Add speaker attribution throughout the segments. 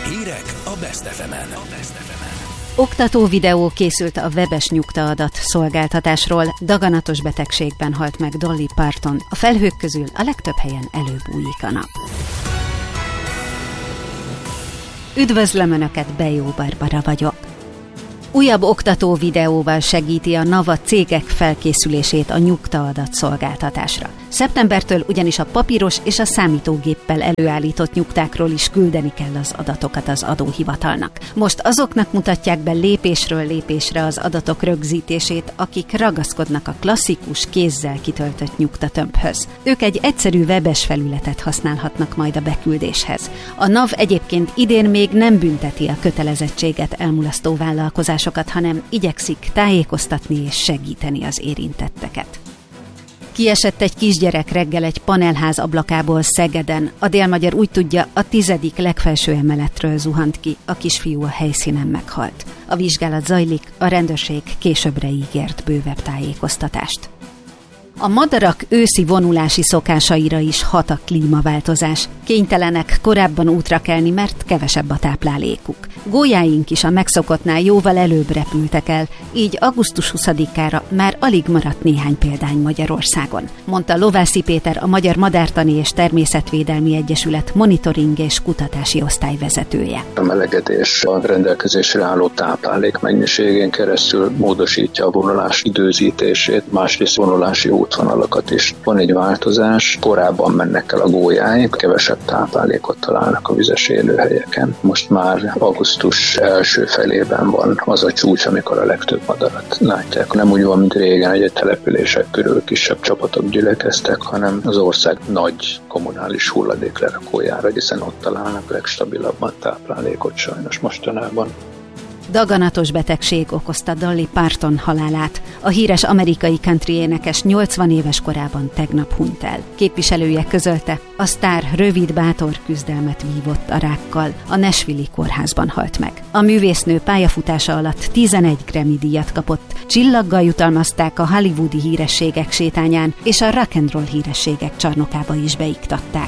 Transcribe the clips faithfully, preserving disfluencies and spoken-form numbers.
Speaker 1: Hírek a Best ef emen.
Speaker 2: Oktató videó készült a webes nyugtaadat szolgáltatásról. Daganatos betegségben halt meg Dolly Parton. A felhők közül a legtöbb helyen előbújik a nap. Üdvözlöm Önöket, Bejó Barbara vagyok. Újabb oktató videóval segíti a NAVA cégek felkészülését a nyugtaadat szolgáltatásra. Szeptembertől ugyanis a papíros és a számítógéppel előállított nyugtákról is küldeni kell az adatokat az adóhivatalnak. Most azoknak mutatják be lépésről lépésre az adatok rögzítését, akik ragaszkodnak a klasszikus kézzel kitöltött nyugtatömbhöz. Ők egy egyszerű webes felületet használhatnak majd a beküldéshez. A NAV egyébként idén még nem bünteti a kötelezettséget elmulasztó vállalkozásokat, hanem igyekszik tájékoztatni és segíteni az érintetteket. Kiesett egy kisgyerek reggel egy panelház ablakából Szegeden. A Dél-Magyar úgy tudja, a tizedik legfelső emeletről zuhant ki, a kisfiú a helyszínen meghalt. A vizsgálat zajlik, a rendőrség későbbre ígért bővebb tájékoztatást. A madarak őszi vonulási szokásaira is hat a klímaváltozás. Kénytelenek korábban útra kelni, mert kevesebb a táplálékuk. Gólyáink is a megszokottnál jóval előbb repültek el, így augusztus huszadikára már alig maradt néhány példány Magyarországon, mondta Lovászi Péter, a Magyar Madártani és Természetvédelmi Egyesület monitoring és kutatási osztályvezetője.
Speaker 3: A melegedés a rendelkezésre álló táplálék mennyiségén keresztül módosítja a vonulás időzítését, másrészt vonulási útvonalakat is. Van egy változás, korábban mennek el a gólyáink, kevesebb táplálékot találnak a vizes élőhelyeken. Most már augusztus első felében van az a csúcs, amikor a legtöbb madarat látják. Nem úgy van, mint régen, hogy egy települések körül kisebb csapatok gyülekeztek, hanem az ország nagy kommunális hulladéklerakójára, hiszen ott találnak legstabilabban táplálékot sajnos mostanában.
Speaker 2: Daganatos betegség okozta Dolly Parton halálát. A híres amerikai country énekes nyolcvan éves korában tegnap hunyt el. Képviselője közölte, a sztár rövid, bátor küzdelmet vívott a rákkal. A Nashville-i kórházban halt meg. A művésznő pályafutása alatt tizenegy Grammy díjat kapott. Csillaggal jutalmazták a hollywoodi hírességek sétányán, és a rock and roll hírességek csarnokába is beiktatták.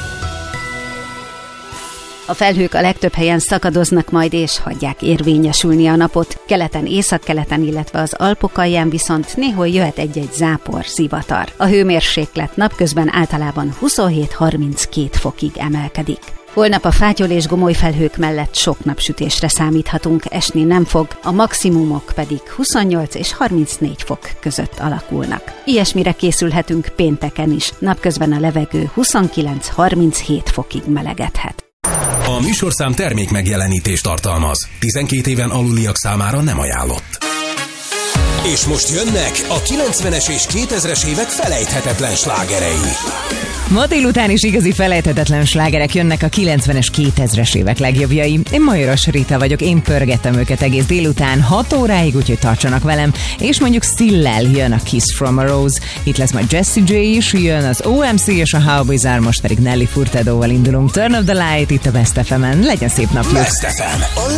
Speaker 2: A felhők a legtöbb helyen szakadoznak majd és hagyják érvényesülni a napot. Keleten, északkeleten, illetve az Alpok alján viszont néhol jöhet egy-egy zápor, zivatar. A hőmérséklet napközben általában huszonhét harminckét fokig emelkedik. Holnap a fátyol és gomoly felhők mellett sok napsütésre számíthatunk, esni nem fog, a maximumok pedig huszonnyolc és harmincnégy fok között alakulnak. Ilyesmire készülhetünk pénteken is, napközben a levegő huszonkilenc harminchét fokig melegedhet.
Speaker 1: A műsorszám termék megjelenítést tartalmaz. tizenkét éven aluliak számára nem ajánlott. És most jönnek a kilencvenes és kétezres évek felejthetetlen slágerei.
Speaker 4: Ma délután is igazi felejthetetlen slágerek jönnek, a kilencvenes, kétezres évek legjobbjai. Én Majoros Rita vagyok, én pörgettem őket egész délután hat óráig, úgyhogy tartsanak velem. És mondjuk Szillel jön a Kiss from a Rose. Itt lesz majd Jessie J is, jön az o em cé és a How Bizarre, most pedig Nelly Furtadóval indulunk. Turn of the Light itt a Best ef emen. Legyen szép napjuk!
Speaker 1: Best ef em, a